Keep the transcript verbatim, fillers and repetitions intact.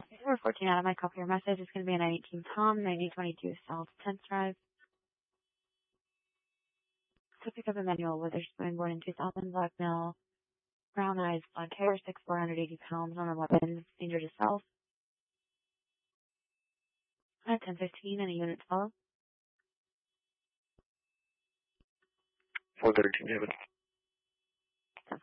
Number fourteen out of my copy your message is going to be a nine eighteen Tom, ninety twenty-two South tenth Drive. So pick up Emmanuel Witherspoon, born in two thousand, black male, brown eyes, blonde hair, six four, one hundred eighty pounds, on a weapon, danger to self. At ten fifteen and a unit twelve. four thirteen, David.